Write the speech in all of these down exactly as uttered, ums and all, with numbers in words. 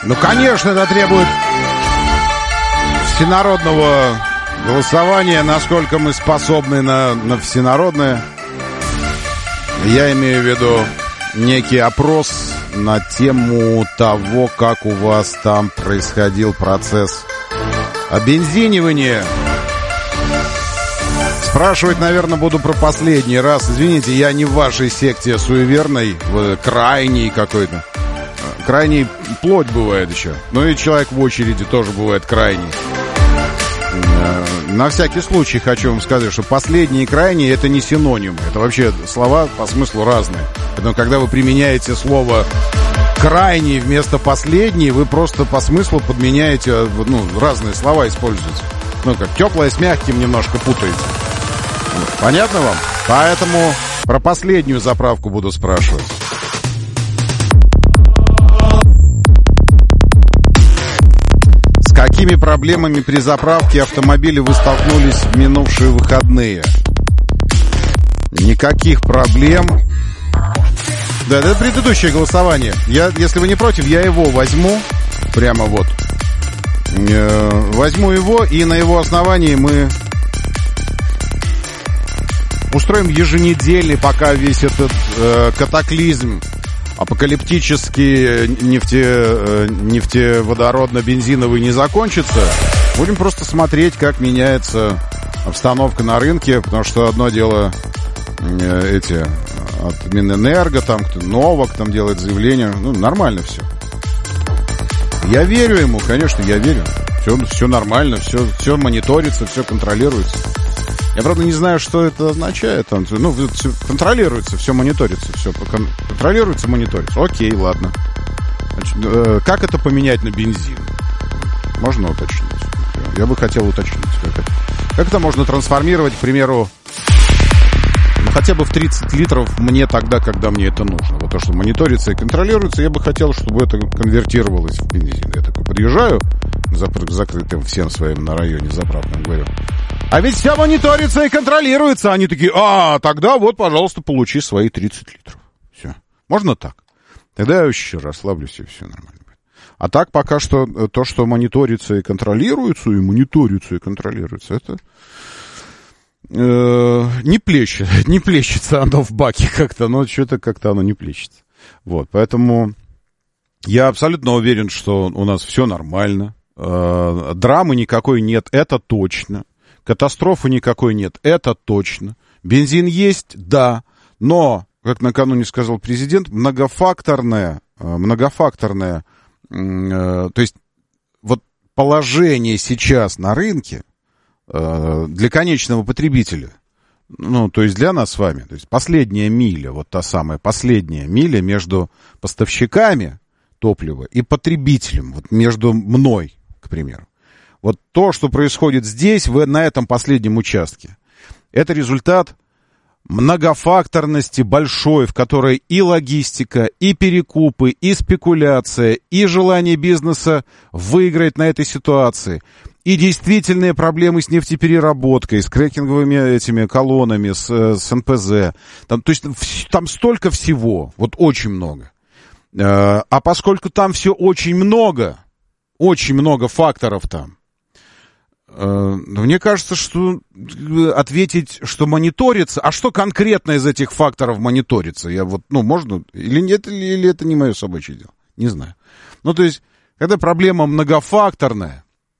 Ну, конечно, это требует всенародного голосования, насколько мы способны на, на всенародное. Я имею в виду некий опрос на тему того, как у вас там происходил процесс обензинивания. Спрашивать, наверное, буду про последний раз. Извините, я не в вашей секте суеверной, крайней какой-то. Крайний плоть бывает еще. Ну и человек в очереди тоже бывает крайний. На всякий случай хочу вам сказать, что последний и крайний — это не синонимы. Это вообще слова по смыслу разные. Поэтому, когда вы применяете слово «крайний» вместо «последний», вы просто по смыслу подменяете, ну, разные слова используете. Ну, как теплое с мягким немножко путаете. Понятно вам? Поэтому про последнюю заправку буду спрашивать. С какими проблемами при заправке автомобиля вы столкнулись в минувшие выходные? Никаких проблем. Да, это предыдущее голосование. Я, если вы не против, я его возьму. Прямо вот. Э, возьму его, и на его основании мы устроим еженедельный, пока весь этот э, катаклизм апокалиптический нефте, э, нефтеводородно-бензиновый не закончится. Будем просто смотреть, как меняется обстановка на рынке, потому что одно дело э, эти от Минэнерго, там кто Новак там делает заявление. Ну, нормально все. Я верю ему, конечно, я верю. Все, все нормально, все, все мониторится, все контролируется. Я, правда, не знаю, что это означает. Ну, все контролируется, все мониторится, все контролируется, мониторится. Окей, ладно. Значит, э, как это поменять на бензин? Можно уточнить? Я бы хотел уточнить. Как это, как это можно трансформировать, к примеру, ну, хотя бы в тридцать литров мне тогда, когда мне это нужно. Вот то, что мониторится и контролируется, я бы хотел, чтобы это конвертировалось в бензин. Я такой подъезжаю к закрытым всем своим на районе заправкам, говорю: а ведь все мониторится и контролируется. Они такие: а, тогда вот, пожалуйста, получи свои тридцать литров. Все. Можно так? Тогда я еще расслаблюсь, и все нормально будет. А так пока что то, что мониторится и контролируется, и мониторится и контролируется, это э, не плещет, не плещется оно в баке как-то, но что-то как-то оно не плещется. Вот, поэтому я абсолютно уверен, что у нас все нормально. Э, драмы никакой нет, это точно. Катастрофы никакой нет, это точно. Бензин есть, да, но, как накануне сказал президент, многофакторное, многофакторное, э, то есть вот положение сейчас на рынке э, для конечного потребителя, ну, то есть для нас с вами, то есть последняя миля, вот та самая последняя миля между поставщиками топлива и потребителем, вот между мной, к примеру. Вот то, что происходит здесь, в, на этом последнем участке, это результат многофакторности большой, в которой и логистика, и перекупы, и спекуляция, и желание бизнеса выиграть на этой ситуации, и действительные проблемы с нефтепереработкой, с крекинговыми этими колоннами, с, с эн пэ зэ. Там, то есть там столько всего, вот очень много. А поскольку там все очень много, очень много факторов там, мне кажется, что ответить, что мониторится, а что конкретно из этих факторов мониторится, я вот, ну, можно, или нет, или, или это не мое собачье дело, не знаю. Ну, то есть, когда проблема многофакторная,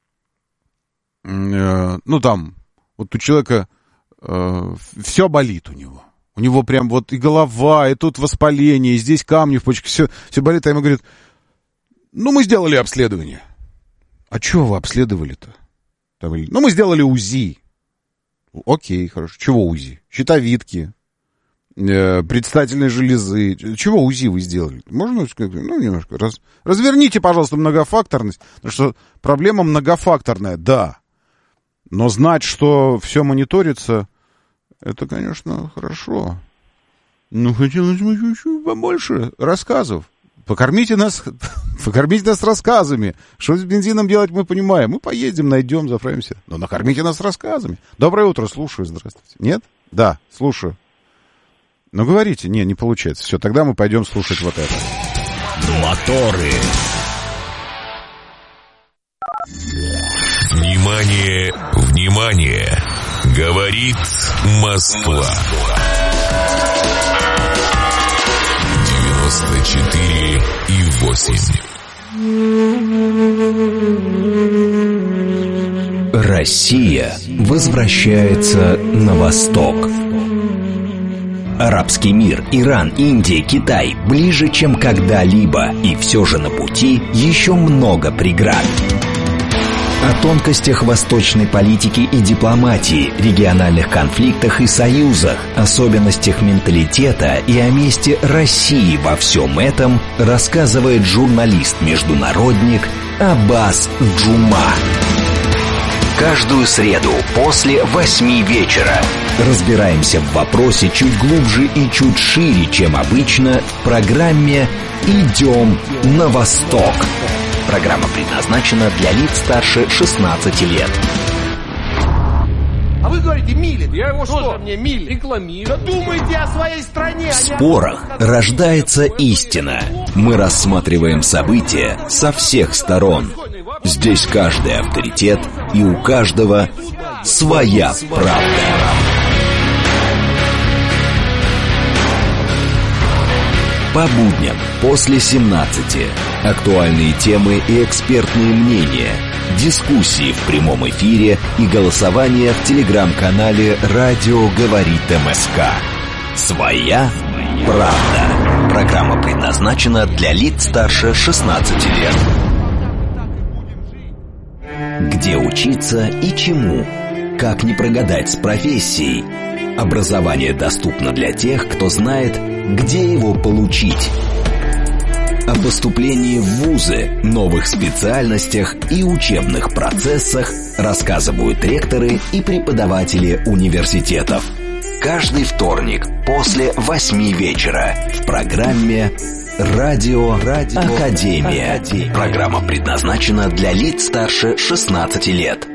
э, ну, там, вот у человека э, все болит у него, у него прям вот и голова, и тут воспаление, и здесь камни в почках, все, все болит, а ему говорят: ну, мы сделали обследование. А чего вы обследовали-то? Ну, мы сделали УЗИ. Окей, хорошо. Чего УЗИ? Щитовидки, э, предстательной железы. Чего УЗИ вы сделали? Можно, ну, немножко раз... разверните, пожалуйста, многофакторность. Потому что проблема многофакторная, да. Но знать, что все мониторится, это, конечно, хорошо. Но хотелось бы чуть-чуть побольше рассказов. Покормите нас, покормите нас рассказами. Что с бензином делать, мы понимаем. Мы поедем, найдем, заправимся. Но накормите нас рассказами. Доброе утро, слушаю, здравствуйте. Нет? Да, слушаю. Ну, говорите. Не, не получается. Все, тогда мы пойдем слушать вот это. Моторы. Внимание, внимание! Говорит Москва. девяносто четыре и восемь. Россия возвращается на восток. Арабский мир, Иран, Индия, Китай ближе, чем когда-либо, и все же на пути еще много преград. О тонкостях восточной политики и дипломатии, региональных конфликтах и союзах, особенностях менталитета и о месте России во всем этом рассказывает журналист-международник Аббас Джума. Каждую среду после восьми вечера разбираемся в вопросе чуть глубже и чуть шире, чем обычно, в программе «Идем на восток». Программа предназначена для лиц старше шестнадцати лет. А вы говорите, Милин. Я его что? Тоже мне Милин. Рекламирую. Да думайте о своей стране. В спорах рождается истина. Мы рассматриваем события со всех сторон. Здесь каждый авторитет, и у каждого своя правда. По будням после семнадцати. Актуальные темы и экспертные мнения. Дискуссии в прямом эфире и голосование в телеграм-канале «Радио говорит МСК». Своя правда. Программа предназначена для лиц старше шестнадцати лет. Где учиться и чему? Как не прогадать с профессией? Образование доступно для тех, кто знает, где его получить. О поступлении в вузы, новых специальностях и учебных процессах рассказывают ректоры и преподаватели университетов. Каждый вторник после восьми вечера в программе «Радио, Радио Академия». Академия. Программа предназначена для лиц старше шестнадцати лет.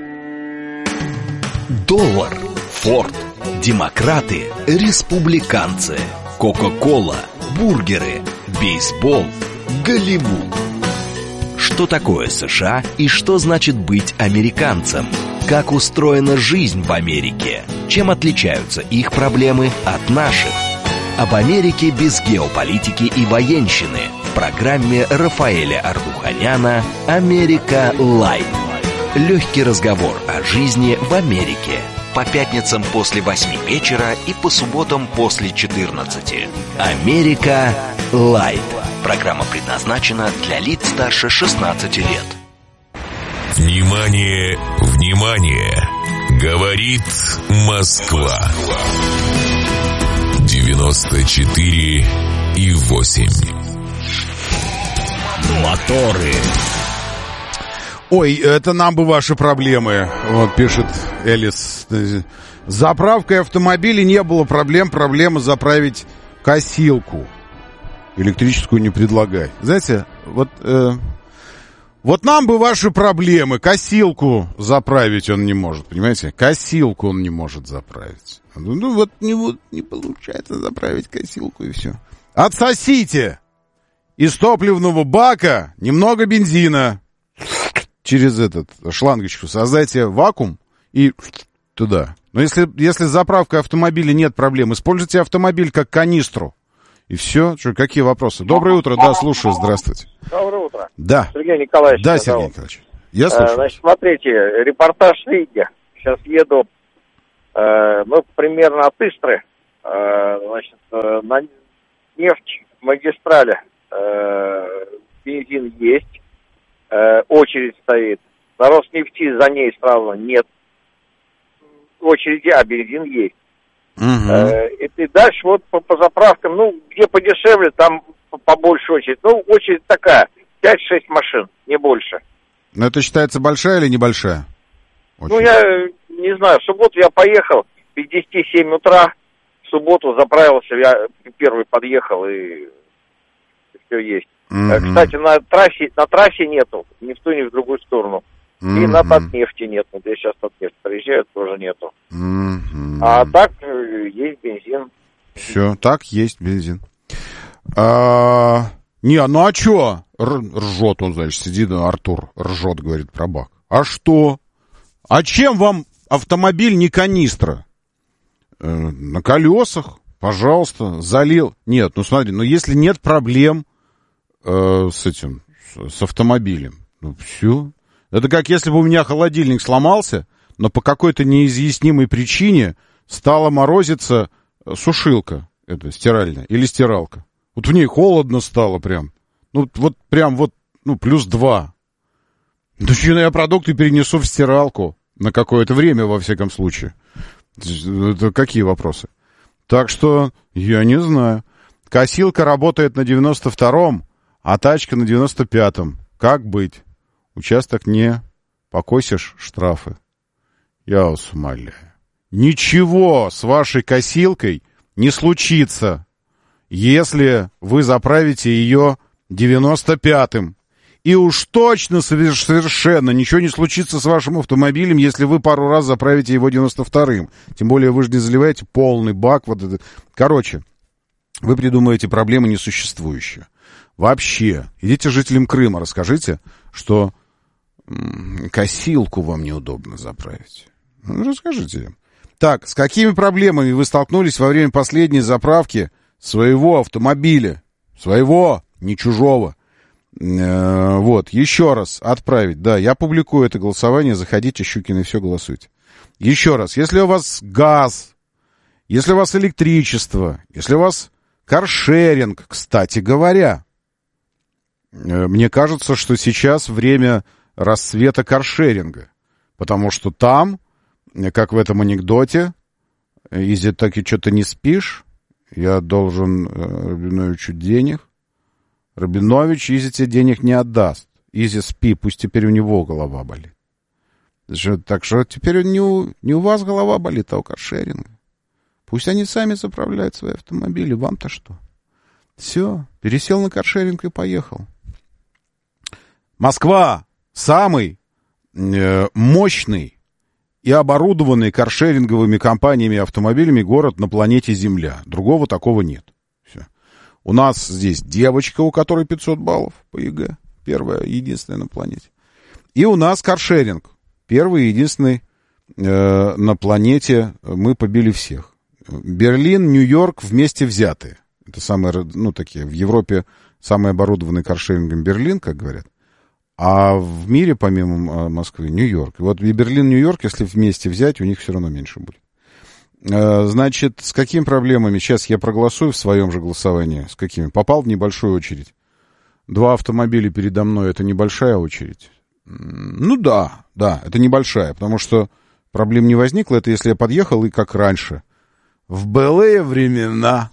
Доллар, Форд, демократы, республиканцы, Кока-кола, бургеры, бейсбол, Голливуд. Что такое США и что значит быть американцем? Как устроена жизнь в Америке? Чем отличаются их проблемы от наших? Об Америке без геополитики и военщины в программе Рафаэля Ардуханяна «Америка Лайт». Легкий разговор о жизни в Америке. По пятницам после восьми вечера и по субботам после четырнадцати. «Америка Лайт». Программа предназначена для лиц старше шестнадцати лет. Внимание, внимание! Говорит Москва. девяносто четыре и восемь. Моторы. Ой, это нам бы ваши проблемы, вот пишет Элис. С заправкой автомобиля не было проблем, проблема заправить косилку. Электрическую не предлагай. Знаете, вот, э, вот нам бы ваши проблемы. Косилку заправить он не может, понимаете? Косилку он не может заправить. Ну вот не, вот, не получается заправить косилку и все. Отсосите из топливного бака немного бензина. Через этот шлангочку создайте вакуум и туда. Но если, если с заправкой автомобиля нет проблем, используйте автомобиль как канистру. И все. Что, какие вопросы? Доброе утро. Да, слушаю. Здравствуйте. Доброе утро. Да. Сергей Николаевич. Да, Сергей Николаевич. Я слушаю. Значит, смотрите, репортаж в Риге. Сейчас еду, э, ну, примерно от Истры, э, значит, э, на нефть магистрали э, бензин есть, э, очередь стоит. На Роснефти за ней сразу нет очереди, а бензин есть. Угу. Э, и, и дальше вот по, по заправкам, ну, где подешевле, там побольше очередь. Ну, очередь такая, пять-шесть машин, не больше. Но это считается большая или небольшая? Очень. Ну, я не знаю, в субботу я поехал, без десяти семь утра, в субботу заправился, я первый подъехал, и, и все есть. Mm-hmm. Кстати, на трассе, на трассе нету, ни в ту, ни в другую сторону. Mm-hmm. И на Татнефти нету, где сейчас Татнефть приезжают, тоже нету. Mm-hmm. А так есть бензин. Все, так есть бензин. А, Не, ну а чё? Р- ржет он, значит, сидит, Артур ржет, говорит про бак. А что? А чем вам автомобиль не канистра? Э, на колесах, пожалуйста, залил. Нет, ну смотри, ну если нет проблем э, с этим, с, с автомобилем, ну все. Это как если бы у меня холодильник сломался, но по какой-то неизъяснимой причине стала морозиться сушилка, это стиральная, или стиралка. Вот в ней холодно стало прям. Ну, вот прям вот, ну, плюс два. Да что я продукты перенесу в стиралку на какое-то время, во всяком случае. Это какие вопросы? Так что, я не знаю. Косилка работает на девяносто втором, а тачка на девяносто пятом. Как быть? Участок не покосишь, штрафы. Я вас умоляю. Ничего с вашей косилкой не случится, если вы заправите ее девяносто пятым. И уж точно совершенно ничего не случится с вашим автомобилем, если вы пару раз заправите его девяносто вторым. Тем более вы же не заливаете полный бак. Вот это. Короче, вы придумаете проблемы несуществующие. Вообще, идите жителям Крыма, расскажите, что м- косилку вам неудобно заправить. Ну, расскажите им. Так, с какими проблемами вы столкнулись во время последней заправки своего автомобиля? Своего, не чужого. Э, вот, еще раз отправить. Да, я публикую это голосование. Заходите, Щукин, и все голосуйте. Еще раз, если у вас газ, если у вас электричество, если у вас каршеринг, кстати говоря, э, мне кажется, что сейчас время расцвета каршеринга. Потому что там, как в этом анекдоте, если так и что-то не спишь, я должен э, Рабиновичу денег. Рабинович Изи тебе денег не отдаст. Изи, спи, пусть теперь у него голова болит. Так что теперь не у, не у вас голова болит, а у каршеринга. Пусть они сами заправляют свои автомобили, вам-то что? Все, пересел на каршеринг и поехал. Москва самый э, мощный и оборудованный каршеринговыми компаниями и автомобилями город на планете Земля. Другого такого нет. Все. У нас здесь девочка, у которой пятьсот баллов по ЕГЭ. Первая, единственная на планете. И у нас каршеринг. Первый и единственный э, на планете. Мы побили всех. Берлин, Нью-Йорк вместе взятые. Это самые, ну, такие, в Европе самый оборудованный каршерингом Берлин, как говорят. А в мире, помимо Москвы, Нью-Йорк. И вот и Берлин, Нью-Йорк, если вместе взять, у них все равно меньше будет. Значит, с какими проблемами? Сейчас я проголосую в своем же голосовании. С какими? Попал в небольшую очередь. Два автомобиля передо мной — это небольшая очередь? Ну да, да, это небольшая, потому что проблем не возникло. Это если я подъехал и как раньше. В былые времена...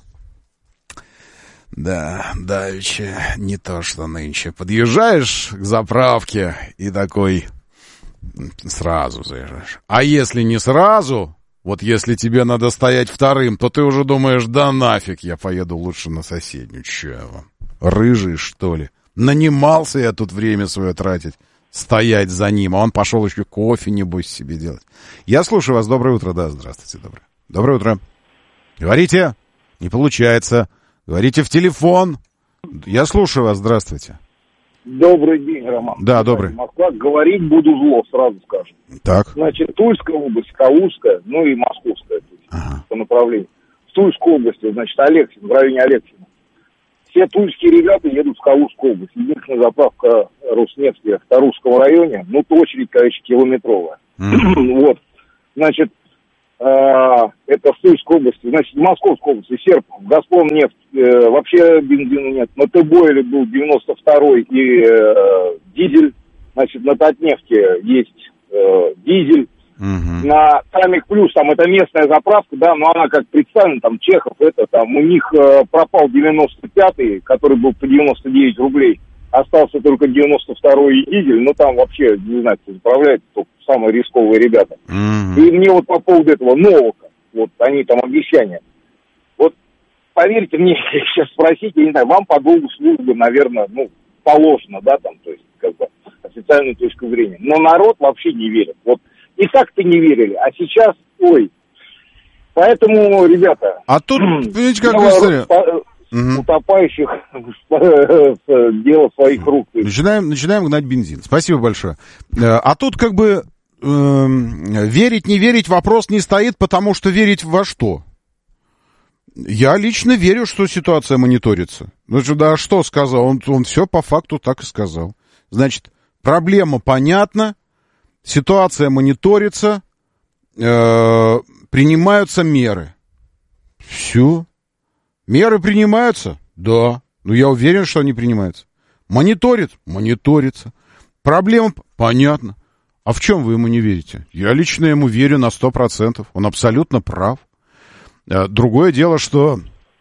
Да, давеча, не то что нынче. Подъезжаешь к заправке и такой сразу заезжаешь. А если не сразу, вот если тебе надо стоять вторым, то ты уже думаешь, да нафиг, я поеду лучше на соседнюю. Че я вам, рыжий, что ли? Нанимался я тут время свое тратить, стоять за ним, а он пошел еще кофе, небось, себе делать. Я слушаю вас, доброе утро, да, здравствуйте, доброе. Доброе утро. Говорите, не получается. Говорите в телефон. Я слушаю вас, здравствуйте. Добрый день, Роман. Да, добрый. Москва. Говорить буду зло, сразу скажу. Так. Значит, Тульская область, Калужская, ну и Московская, то есть, ага. По направлению. В Тульской области, значит, Алексин, в районе Алексина. Все тульские ребята едут в Калужскую область. Единственная заправка Роснефти в Тарусском районе, ну, то очередь, короче, километровая. Mm-hmm. Вот. Значит, это в Тульской области, значит, в Московской области, Серпухов, Газпром нефть, э, вообще бензина нет. На Т-Бойле был девяносто второй и э, дизель, значит, на Татнефти есть э, дизель. Uh-huh. На Тамик Плюс, там это местная заправка, да, но она как представлена, там Чехов, это там у них э, пропал девяносто пятый, который был по девяносто девять рублей. Остался только девяносто второй и дизель, но там вообще, не знаю, кто заправляет, только самые рисковые ребята. Mm-hmm. И мне вот по поводу этого Новака, вот они там обещания. Вот поверьте мне, сейчас спросите, я не знаю, вам по долгу службы, наверное, ну, положено, да, там, то есть, как бы, официальную точку зрения. Но народ вообще не верит. Вот и так-то не верили, а сейчас, ой. Поэтому, ребята... А тут, видите, как ну, история... по, угу. утопающих дело своих рук. Начинаем, начинаем гнать бензин. Спасибо большое. А тут как бы э, верить, не верить, вопрос не стоит, потому что верить во что? Я лично верю, что ситуация мониторится. Ну, да, что сказал? Он, он все по факту так и сказал. Значит, проблема понятна, ситуация мониторится, э, принимаются меры. Все. Меры принимаются? Да. Но я уверен, что они принимаются. Мониторит? Мониторится. Проблема? Понятно. А в чем вы ему не верите? Я лично ему верю на сто процентов. Он абсолютно прав. Другое дело, что...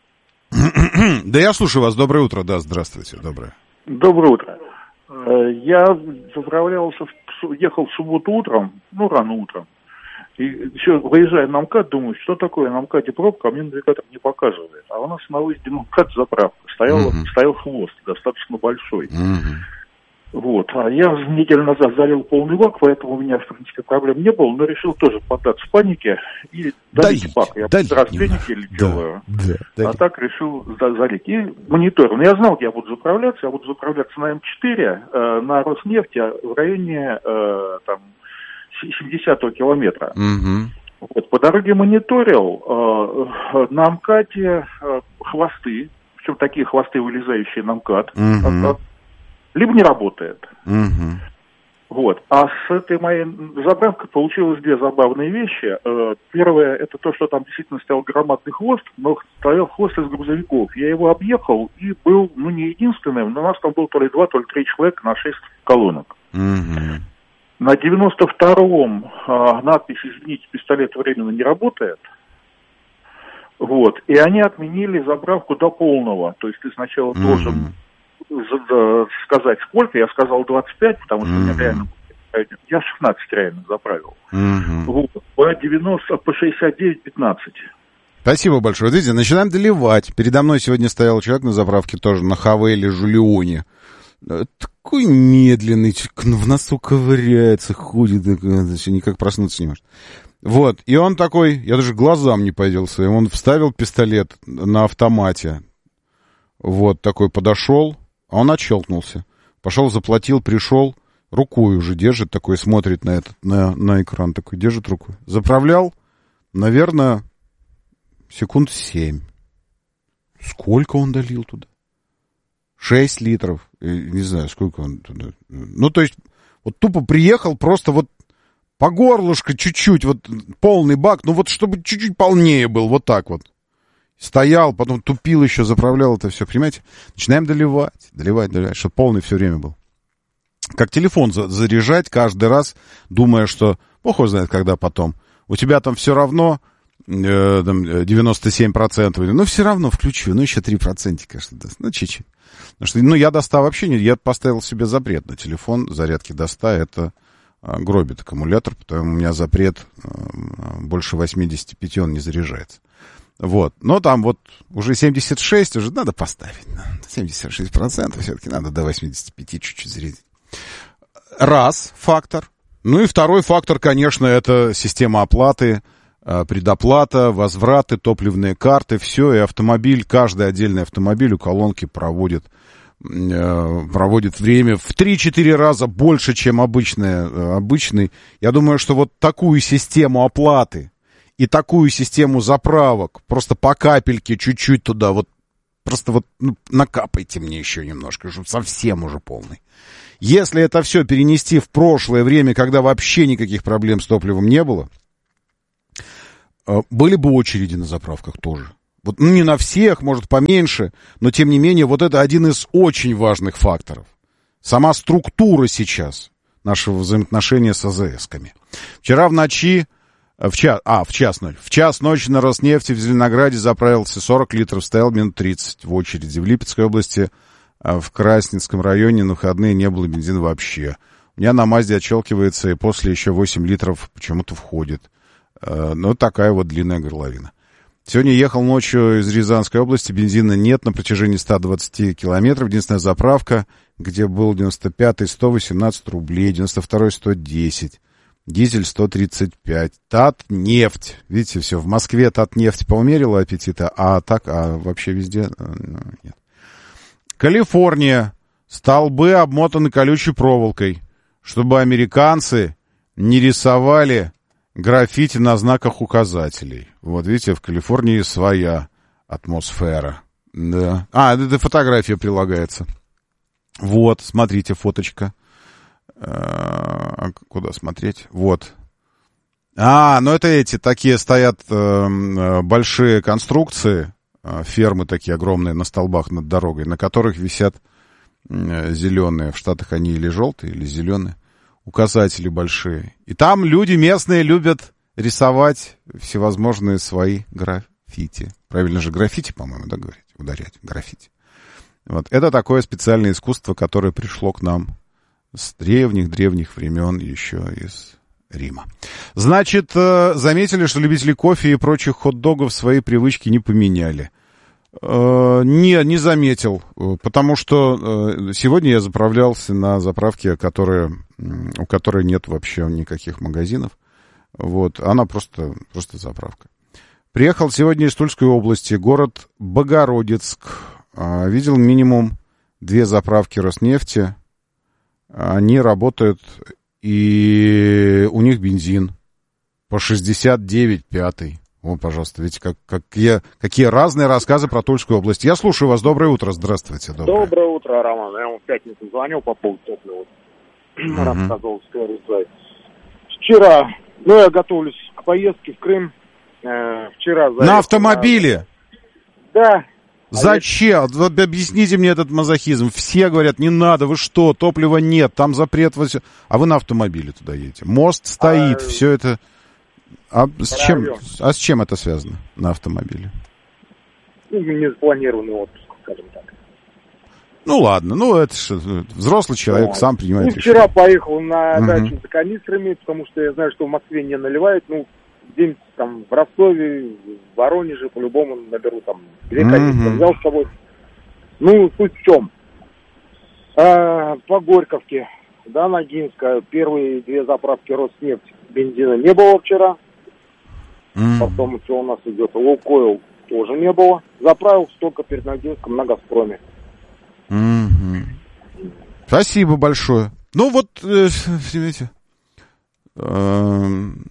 Да я слушаю вас. Доброе утро. Да, здравствуйте. Доброе. Доброе утро. Я заправлялся, ехал в субботу утром, ну, рано утром. И еще выезжая на МКАД, думаю, что такое на МКАДе пробка, а мне навигатор не показывает. А у нас на выезде на МКАД заправка. Стоял, uh-huh. стоял хвост, достаточно большой. Uh-huh. Вот. А я неделю назад залил полный бак, поэтому у меня, в принципе, проблем не было, но решил тоже поддаться панике и долить бак. Я раз две недели делаю, да, да, а так решил залить. И мониторил. Но я знал, где я буду заправляться. Я буду заправляться на Эм четыре, э, на Роснефти в районе э, там, семидесятого километра. Угу. Вот, по дороге мониторил. Э, на МКАДе э, хвосты, причем такие хвосты, вылезающие на МКАД, угу. либо не работает. Угу. Вот. А с этой моей заправкой получилось две забавные вещи. Э, первое, это то, что там действительно стоял громадный хвост, но стоял хвост из грузовиков. Я его объехал и был, ну, не единственным, но у нас там было то ли два, то ли три человека на шесть колонок. Угу. На девяносто втором э, надпись «Извините, пистолет временно не работает». Вот. И они отменили заправку до полного. То есть ты сначала mm-hmm. должен за- сказать, сколько. Я сказал двадцать пять, потому что mm-hmm. у меня реально... Я шестнадцать реально заправил. Mm-hmm. Вот. По девяносто, по шестьдесят девять пятнадцать. Спасибо большое. Видите, начинаем доливать. Передо мной сегодня стоял человек на заправке тоже, на Хавейле Жулионе. Такой медленный, в носу ковыряется, ходит, никак проснуться не может. Вот, и он такой, я даже глазам не поверил своим, он вставил пистолет на автомате. Вот, такой подошел, а он отщелкнулся. Пошел, заплатил, пришел, рукой уже держит, такой смотрит на этот, на, на экран, такой держит рукой. Заправлял, наверное, секунд семь. Сколько он долил туда? Шесть литров. Не знаю, сколько он туда. Ну, то есть, вот тупо приехал, просто вот по горлышко чуть-чуть, вот полный бак, ну вот чтобы чуть-чуть полнее был, вот так вот. Стоял, потом тупил еще, заправлял это все, понимаете? Начинаем доливать, доливать, доливать, чтобы полный все время был. Как телефон заряжать каждый раз, думая, что, бог его знает, когда потом. У тебя там все равно э, там, девяносто семь процентов, ну все равно включу, ну еще три процента, конечно, даст, ну чуть-чуть. Потому что, ну я до ста вообще не, я поставил себе запрет на телефон, зарядки до ста, это э, гробит аккумулятор, потому что у меня запрет э, больше восемьдесят пять, он не заряжается. Вот, но там вот уже семьдесят шесть, уже надо поставить, семьдесят шесть процентов все-таки надо до восемьдесят пять чуть-чуть зарядить. Раз фактор. Ну и второй фактор, конечно, это система оплаты, предоплата, возвраты, топливные карты, все, и автомобиль, каждый отдельный автомобиль у колонки проводит, проводит время в три-четыре раза больше, чем обычный, обычный. Я думаю, что вот такую систему оплаты и такую систему заправок, просто по капельке чуть-чуть туда, вот просто вот ну, накапайте мне еще немножко, чтобы совсем уже полный. Если это все перенести в прошлое время, когда вообще никаких проблем с топливом не было, были бы очереди на заправках тоже. Вот, ну, не на всех, может, поменьше, но, тем не менее, вот это один из очень важных факторов. Сама структура сейчас нашего взаимоотношения с АЗСками. Вчера в ночи, в час, а, в час ночи, в час ночи на Роснефти в Зеленограде заправился сорок литров, стоял минут тридцать в очереди. В Липецкой области, в Красненском районе на выходные не было бензина вообще. У меня на Мазде отщелкивается, и после еще восемь литров почему-то входит. Ну, такая вот длинная горловина. Сегодня ехал ночью из Рязанской области, бензина нет на протяжении ста двадцати километров. Единственная заправка, где был девяносто пятый, сто восемнадцать рублей, девяносто второй, сто десять. Дизель сто тридцать пять. Татнефть. Видите, все, в Москве Татнефть поумерила аппетита, а так, а вообще везде нет. Калифорния. Столбы обмотаны колючей проволокой, чтобы американцы не рисовали граффити на знаках указателей. Вот, видите, в Калифорнии своя атмосфера. Да. А, это фотография прилагается. Вот, смотрите, фоточка. А, куда смотреть? Вот. А, ну это эти такие стоят э, большие конструкции, э, фермы такие огромные на столбах над дорогой, на которых висят э, зеленые. В Штатах они или желтые, или зеленые. Указатели большие. И там люди местные любят рисовать всевозможные свои граффити. Правильно же граффити, по-моему, да, говорить? Ударять. Граффити. Вот. Это такое специальное искусство, которое пришло к нам с древних-древних времен еще из Рима. Значит, заметили, что любители кофе и прочих хот-догов свои привычки не поменяли. Не, не заметил, потому что сегодня я заправлялся на заправке, которая, у которой нет вообще никаких магазинов. Вот, она просто, просто заправка. Приехал сегодня из Тульской области, город Богородицк. Видел минимум две заправки Роснефти. Они работают, и у них бензин по шестьдесят девять пятый. О, пожалуйста, видите, как, какие, какие разные рассказы про Тульскую область. Я слушаю вас. Доброе утро. Здравствуйте. Доброе, Доброе утро, Роман. Я вам в пятницу звонил по поводу топлива. Uh-huh. Рассказывал историю. Вчера, ну, я готовлюсь к поездке в Крым. Э, вчера заехал, на автомобиле? Да. Зачем? А я... Объясните мне этот мазохизм. Все говорят, не надо, вы что, топлива нет, там запрет. А вы на автомобиле туда едете. Мост стоит, а... все это... А с, чем, а с чем это связано на автомобиле? Ну, не запланированный отпуск, скажем так. Ну, ладно, ну, это же взрослый человек, ну, сам принимает ну, вчера решение. поехал на угу. дачу за канистрами, потому что я знаю, что в Москве не наливают. Ну, где-нибудь там в Ростове, в Воронеже по-любому наберу там две канистры. Угу. Взял с собой. Ну, суть в чем? А, по Горьковке, да, Ногинская, первые две заправки Роснефть, бензина не было вчера. Mm. Потом, что у нас идет, Лукойл тоже не было. Заправил только перед Ногинском на Газпроме. Mm-hmm. Спасибо большое. Ну вот, э, видите, э,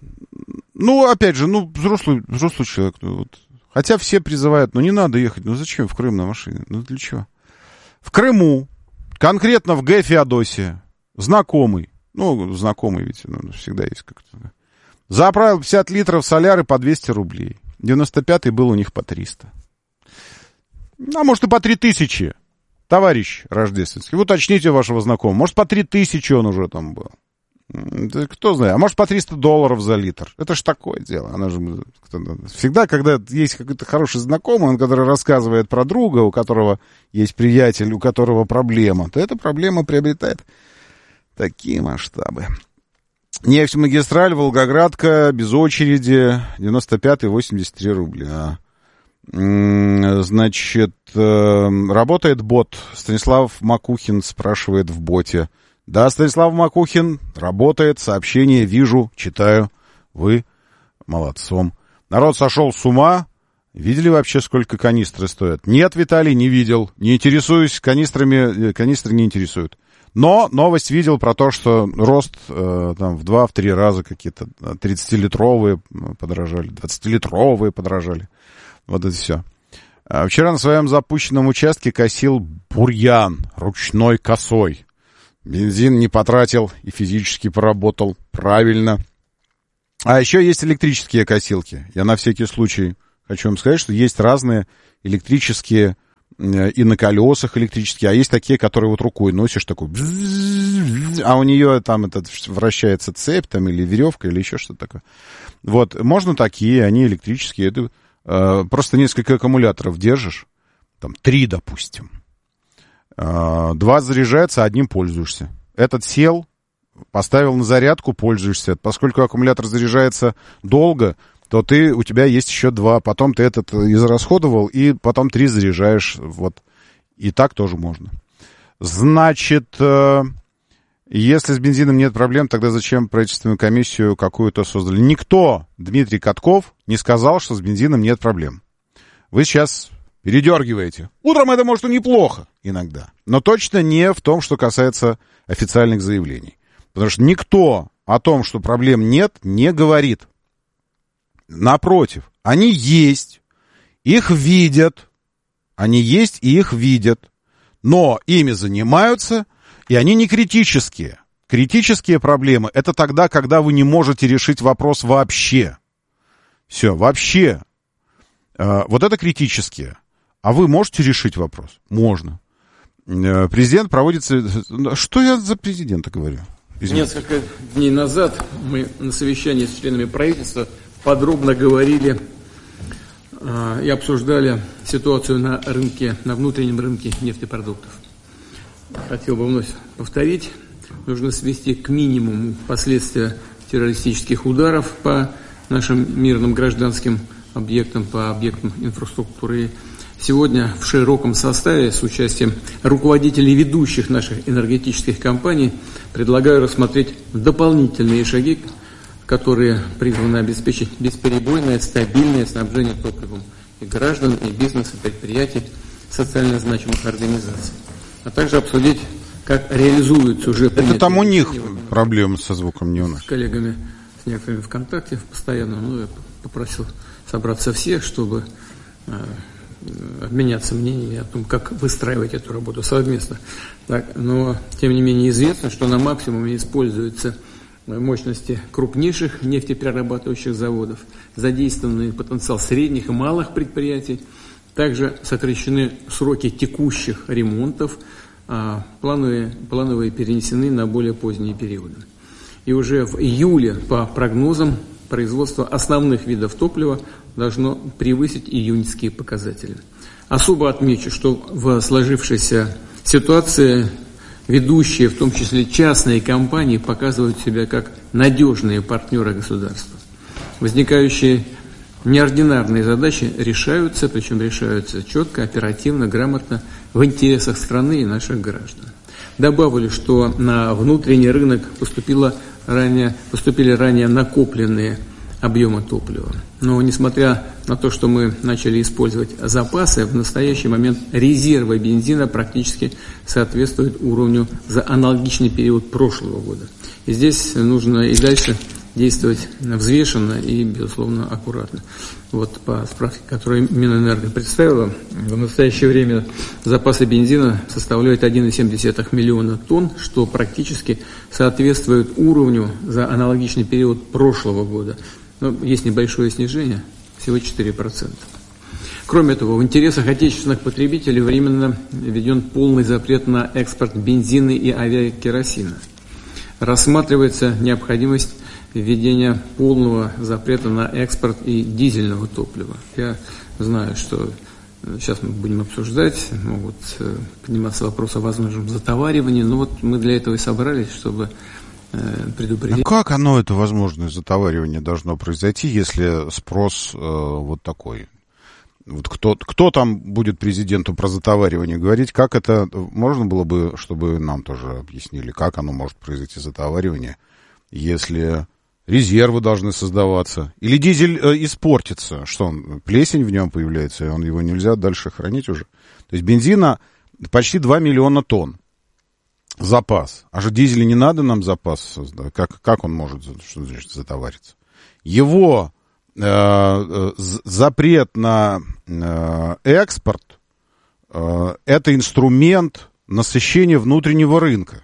ну опять же, ну взрослый, взрослый человек. Ну, вот. Хотя все призывают, ну не надо ехать, ну зачем в Крым на машине? Ну для чего? В Крыму, конкретно в Г. Феодосия, знакомый, ну знакомый ведь, ну, всегда есть как-то... Заправил пятьдесят литров соляры по двести рублей. девяносто пятый был у них по триста. А может и по три тысячи, товарищ рождественский. Вы уточните вашего знакомого. Может по три тысячи он уже там был. Да кто знает. А может по триста долларов за литр. Это ж такое дело. Она же... Всегда, когда есть какой-то хороший знакомый, он, который рассказывает про друга, у которого есть приятель, у которого проблема, то эта проблема приобретает такие масштабы. Нефть-магистраль, Волгоградка, без очереди, девяносто пятый, восемьдесят три рубля. Значит, работает бот. Станислав Макухин спрашивает в боте. Да, Станислав Макухин, работает, сообщение вижу, читаю. Вы молодцом. Народ сошел с ума. Видели вообще, сколько канистры стоят? Нет, Виталий, не видел. Не интересуюсь канистрами, канистры не интересуют. Но новость видел про то, что рост э, там в два-три раза какие-то тридцатилитровые подорожали, двадцатилитровые подорожали. Вот это все. А вчера на своем запущенном участке косил бурьян ручной косой. Бензин не потратил и физически поработал правильно. А еще есть электрические косилки. Я на всякий случай хочу вам сказать, что есть разные электрические и на колесах электрические, а есть такие, которые вот рукой носишь, такой, а у нее там этот вращается цепь там или веревка или еще что-то такое. Вот, можно такие, они электрические, это э, просто несколько аккумуляторов держишь, там три, допустим, э, два заряжается, одним пользуешься. Этот сел, поставил на зарядку, пользуешься. Поскольку аккумулятор заряжается долго, то ты, у тебя есть еще два, потом ты этот израсходовал, и потом три заряжаешь, вот, и так тоже можно. Значит, э, Если с бензином нет проблем, тогда зачем правительственную комиссию какую-то создали? Никто, Дмитрий Катков, не сказал, что с бензином нет проблем. Вы сейчас передергиваете. Утром это, может, и неплохо иногда. Но точно не в том, что касается официальных заявлений. Потому что никто о том, что проблем нет, не говорит. Напротив, они есть, их видят, они есть и их видят, но ими занимаются, и они не критические. Критические проблемы — это тогда, когда вы не можете решить вопрос вообще. Все, вообще. Вот это критические. А вы можете решить вопрос? Можно. Президент проводится... Что я за президента говорю? Извините. Несколько дней назад мы на совещании с членами правительства подробно говорили э, и обсуждали ситуацию на рынке, на внутреннем рынке нефтепродуктов. Хотел бы вновь повторить, нужно свести к минимуму последствия террористических ударов по нашим мирным гражданским объектам, по объектам инфраструктуры. Сегодня в широком составе с участием руководителей ведущих наших энергетических компаний предлагаю рассмотреть дополнительные шаги, которые призваны обеспечить бесперебойное, стабильное снабжение топливом и граждан, и бизнеса, и предприятий, социально значимых организаций. А также обсудить, как реализуются уже... Это там у них проблемы со звуком, не у нас. С коллегами, с некоторыми ВКонтакте постоянно, ну, я попросил собраться всех, чтобы э, обменяться мнениями о том, как выстраивать эту работу совместно. Так, но, тем не менее, известно, что на максимуме используются мощности крупнейших нефтеперерабатывающих заводов, задействованный потенциал средних и малых предприятий, также сокращены сроки текущих ремонтов, а плановые, плановые перенесены на более поздние периоды. И уже в июле, по прогнозам, производство основных видов топлива должно превысить июньские показатели. Особо отмечу, что в сложившейся ситуации ведущие, в том числе частные компании, показывают себя как надежные партнеры государства. Возникающие неординарные задачи решаются, причем решаются четко, оперативно, грамотно, в интересах страны и наших граждан. Добавлю, что на внутренний рынок поступило ранее, поступили ранее накопленные объемы топлива. Но несмотря на то, что мы начали использовать запасы, в настоящий момент резервы бензина практически соответствуют уровню за аналогичный период прошлого года. И здесь нужно и дальше действовать взвешенно и, безусловно, аккуратно. Вот по справке, которую Минэнерго представила, в настоящее время запасы бензина составляют один целых семь десятых миллиона тонн, что практически соответствует уровню за аналогичный период прошлого года. Но есть небольшое снижение, всего четыре процента. Кроме того, в интересах отечественных потребителей временно введен полный запрет на экспорт бензина и авиакеросина. Рассматривается необходимость введения полного запрета на экспорт и дизельного топлива. Я знаю, что сейчас мы будем обсуждать, могут подниматься вопросы о возможном затоваривании, но вот мы для этого и собрались, чтобы предупредить. А как оно, это возможное затоваривание, должно произойти, если спрос э, вот такой? Вот кто, кто там будет президенту про затоваривание говорить? Как это, можно было бы, чтобы нам тоже объяснили, как оно может произойти, затоваривание, если резервы должны создаваться? Или дизель э, испортится? Что он, плесень в нем появляется, и он, его нельзя дальше хранить уже? То есть бензина почти два миллиона тонн. Запас. А же дизеля не надо нам запас создать. Как, как он может, что значит, затовариться? Его э, запрет на э, экспорт э, это инструмент насыщения внутреннего рынка.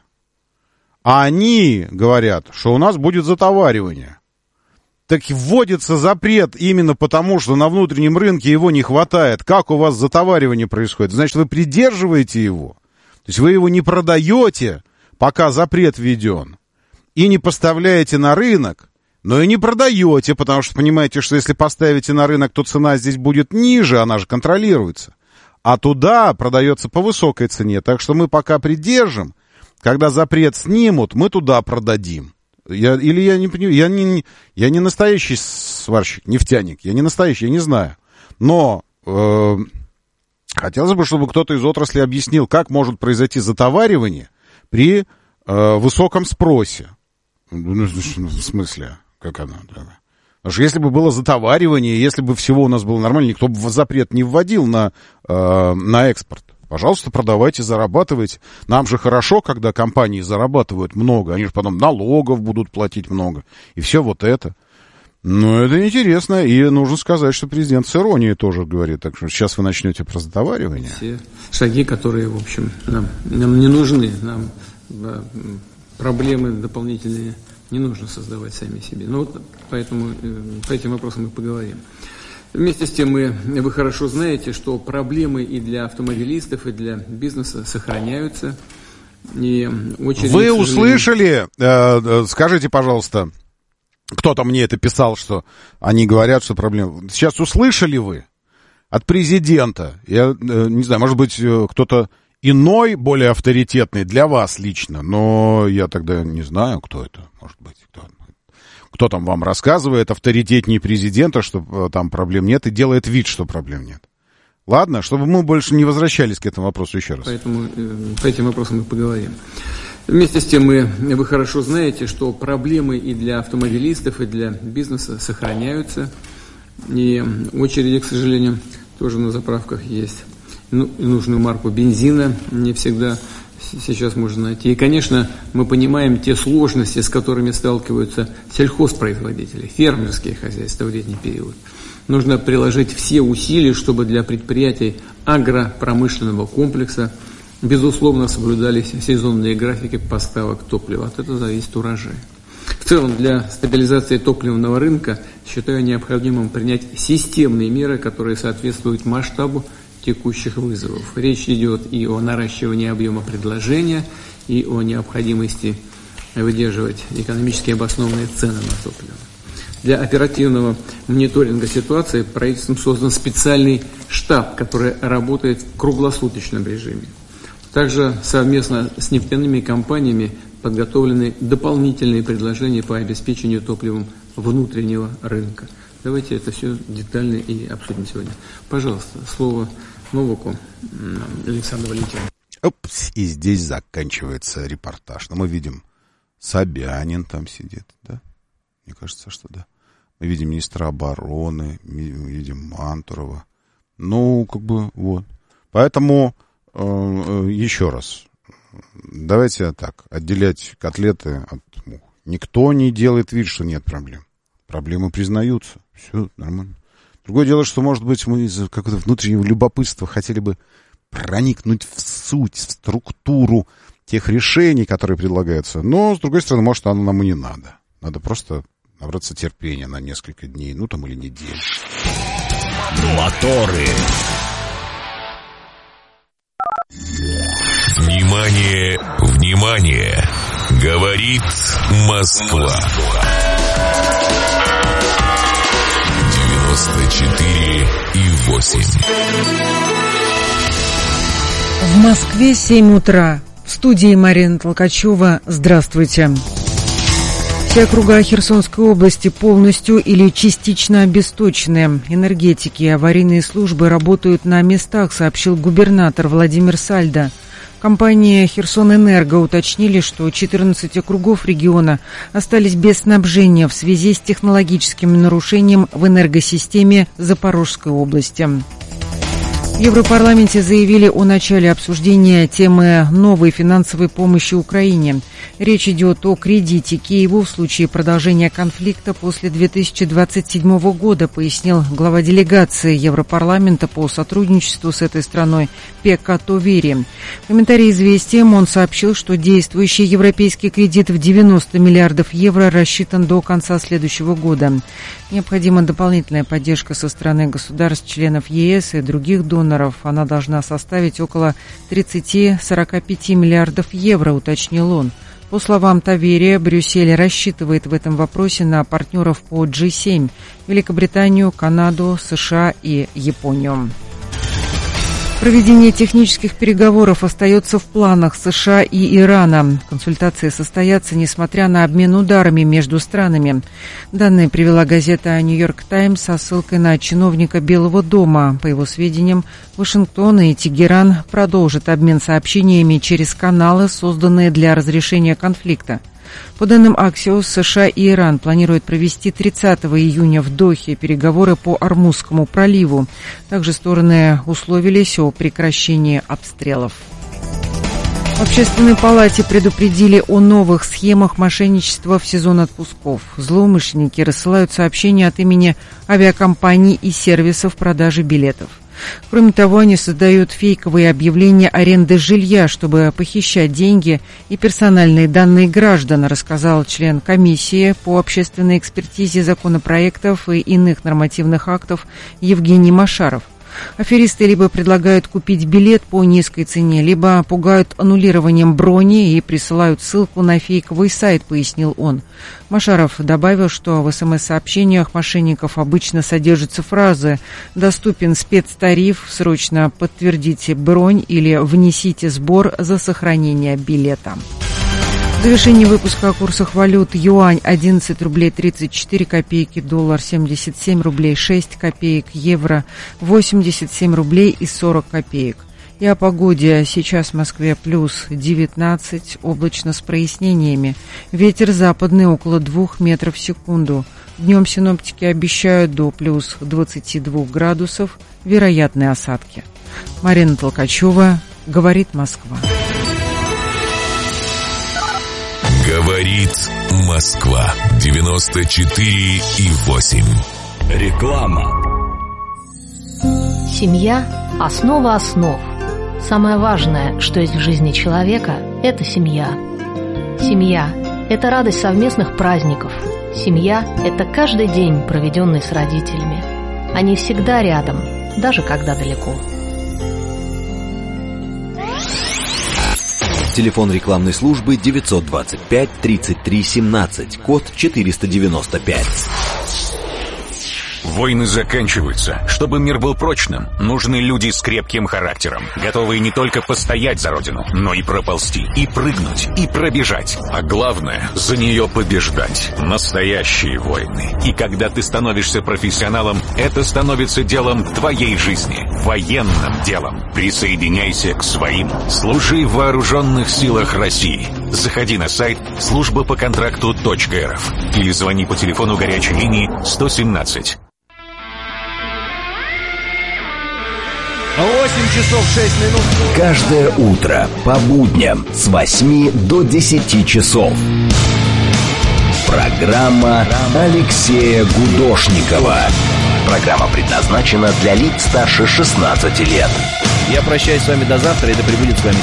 А они говорят, что у нас будет затоваривание. Так вводится запрет именно потому, что на внутреннем рынке его не хватает. Как у вас затоваривание происходит? Значит, вы придерживаете его. То есть вы его не продаете, пока запрет введен, и не поставляете на рынок, но и не продаете, потому что понимаете, что если поставите на рынок, то цена здесь будет ниже, она же контролируется. А туда продается по высокой цене. Так что мы пока придержим, когда запрет снимут, мы туда продадим. Я, или я не понимаю, я не, я не настоящий сварщик, нефтяник, я не настоящий, я не знаю. Но... Э, Хотелось бы, чтобы кто-то из отрасли объяснил, как может произойти затоваривание при э, высоком спросе. Ну, в смысле, как оно? Потому что если бы было затоваривание, если бы всего у нас было нормально, никто бы запрет не вводил на, э, на экспорт. Пожалуйста, продавайте, зарабатывайте. Нам же хорошо, когда компании зарабатывают много. Они же потом налогов будут платить много. И все вот это. Ну, это интересно. И нужно сказать, что президент с иронией тоже говорит. Так что сейчас вы начнете про затоваривание. Все шаги, которые, в общем, нам, нам не нужны. Нам да, проблемы дополнительные не нужно создавать сами себе. Ну, вот поэтому по этим вопросам мы поговорим. Вместе с тем, мы, вы хорошо знаете, что проблемы и для автомобилистов, и для бизнеса сохраняются. И очередь, вы услышали, э, скажите, пожалуйста, кто-то мне это писал, что они говорят, что проблемы. Сейчас услышали вы от президента, я э, не знаю, может быть, кто-то иной, более авторитетный для вас лично, но я тогда не знаю, кто это, может быть, кто Кто там вам рассказывает, авторитетнее президента, что там проблем нет, и делает вид, что проблем нет. Ладно, чтобы мы больше не возвращались к этому вопросу еще раз. Поэтому э, по этим вопросам мы поговорим. Вместе с тем, мы, вы хорошо знаете, что проблемы и для автомобилистов, и для бизнеса сохраняются. И очереди, к сожалению, тоже на заправках есть. Ну, нужную марку бензина не всегда сейчас можно найти. И, конечно, мы понимаем те сложности, с которыми сталкиваются сельхозпроизводители, фермерские хозяйства в летний период. Нужно приложить все усилия, чтобы для предприятий агропромышленного комплекса, безусловно, соблюдались сезонные графики поставок топлива. От этого зависит урожай. В целом, для стабилизации топливного рынка считаю необходимым принять системные меры, которые соответствуют масштабу текущих вызовов. Речь идет и о наращивании объема предложения, и о необходимости выдерживать экономически обоснованные цены на топливо. Для оперативного мониторинга ситуации правительством создан специальный штаб, который работает в круглосуточном режиме. Также совместно с нефтяными компаниями подготовлены дополнительные предложения по обеспечению топливом внутреннего рынка. Давайте это все детально и обсудим сегодня. Пожалуйста, слово Новаку Александру Валентиновичу. Опс, и здесь заканчивается репортаж. Но мы видим, Собянин там сидит, да? Мне кажется, что да. Мы видим министра обороны, мы видим Мантурова. Ну, как бы, вот. Поэтому, э, еще раз, давайте так, отделять котлеты от мух. Никто не делает вид, что нет проблем. Проблемы признаются. Все нормально. Другое дело, что, может быть, мы из какого-то внутреннего любопытства хотели бы проникнуть в суть, в структуру тех решений, которые предлагаются. Но, с другой стороны, может, оно нам и не надо. Надо просто набраться терпения на несколько дней, ну там или недель. Моторы. Внимание, внимание! Говорит Москва. девяносто четыре и восемь. В Москве семь утра. В студии Марина Толкачева. Здравствуйте. Все округа Херсонской области полностью или частично обесточены. Энергетики и аварийные службы работают на местах, сообщил губернатор Владимир Сальдо. Компания «Херсонэнерго» уточнили, что четырнадцать округов региона остались без снабжения в связи с технологическим нарушением в энергосистеме Запорожской области. В Европарламенте заявили о начале обсуждения темы новой финансовой помощи Украине. Речь идет о кредите Киеву в случае продолжения конфликта после две тысячи двадцать седьмого года, пояснил глава делегации Европарламента по сотрудничеству с этой страной Пекка Товери. В комментарии «Известиям» он сообщил, что действующий европейский кредит в девяносто миллиардов евро рассчитан до конца следующего года. Необходима дополнительная поддержка со стороны государств-членов ЕС и других доноров. Она должна составить около тридцать-сорок пять миллиардов евро, уточнил он. По словам Таверия, Брюссель рассчитывает в этом вопросе на партнеров по джи семь – Великобританию, Канаду, США и Японию. Проведение технических переговоров остается в планах США и Ирана. Консультации состоятся, несмотря на обмен ударами между странами. Данные привела газета «Нью-Йорк Таймс» со ссылкой на чиновника Белого дома. По его сведениям, Вашингтон и Тегеран продолжат обмен сообщениями через каналы, созданные для разрешения конфликта. По данным Axios, США и Иран планируют провести тридцатого июня в Дохе переговоры по Ормузскому проливу. Также стороны условились о прекращении обстрелов. В Общественной палате предупредили о новых схемах мошенничества в сезон отпусков. Злоумышленники рассылают сообщения от имени авиакомпаний и сервисов продажи билетов. Кроме того, они создают фейковые объявления аренды жилья, чтобы похищать деньги и персональные данные граждан, рассказал член комиссии по общественной экспертизе законопроектов и иных нормативных актов Евгений Машаров. Аферисты либо предлагают купить билет по низкой цене, либо пугают аннулированием брони и присылают ссылку на фейковый сайт, пояснил он. Машаров добавил, что в СМС-сообщениях мошенников обычно содержатся фразы «Доступен спецтариф», «Срочно подтвердите бронь» или «Внесите сбор за сохранение билета». В завершении выпуска о курсах валют: юань одиннадцать рублей тридцать четыре копейки, доллар семьдесят семь рублей шесть копеек, евро восемьдесят семь рублей и сорок копеек. И о погоде. Сейчас в Москве плюс девятнадцать, облачно с прояснениями. Ветер западный около двух метров в секунду. Днем синоптики обещают до плюс двадцати двух градусов, вероятные осадки. Марина Толкачева, говорит Москва. Говорит Москва. девяносто четыре и восемь. Реклама. Семья – основа основ. Самое важное, что есть в жизни человека – это семья. Семья – это радость совместных праздников. Семья – это каждый день, проведенный с родителями. Они всегда рядом, даже когда далеко. Телефон рекламной службы девятьсот двадцать пять тридцать три семнадцать, код четыреста девяносто пять. Войны заканчиваются. Чтобы мир был прочным, нужны люди с крепким характером, готовые не только постоять за родину, но и проползти, и прыгнуть, и пробежать. А главное, за нее побеждать. Настоящие войны. И когда ты становишься профессионалом, это становится делом твоей жизни. Военным делом. Присоединяйся к своим. Служи в вооруженных силах России. Заходи на сайт служба по контракту точка эр эф или звони по телефону горячей линии сто семнадцать. восемь часов шесть минут. Каждое утро по будням с восьми до десяти часов. Программа Алексея Гудошникова. Программа предназначена для лиц старше шестнадцати лет. Я прощаюсь с вами до завтра, и да пребудет с вами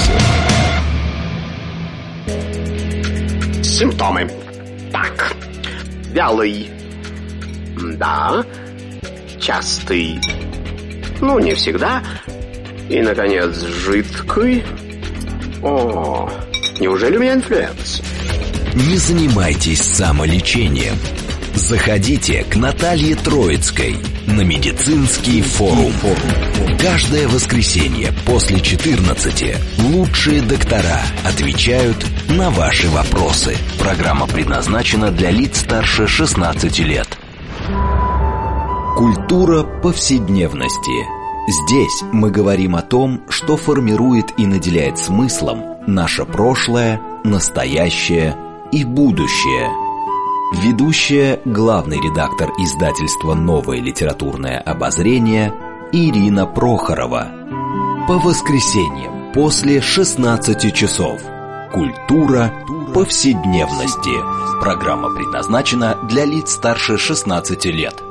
сила. Симптомы. Так. Вялый. Да. Частый. Ну, не всегда. И, наконец, жидкий. О, неужели у меня инфлюенс? Не занимайтесь самолечением. Заходите к Наталье Троицкой на медицинский форум. Каждое воскресенье после четырнадцати лучшие доктора отвечают на ваши вопросы. Программа предназначена для лиц старше шестнадцати лет. Культура повседневности. Здесь мы говорим о том, что формирует и наделяет смыслом наше прошлое, настоящее и будущее. Ведущая, главный редактор издательства «Новое литературное обозрение» Ирина Прохорова. По воскресеньям после шестнадцати часов. Культура повседневности. Программа предназначена для лиц старше шестнадцати лет.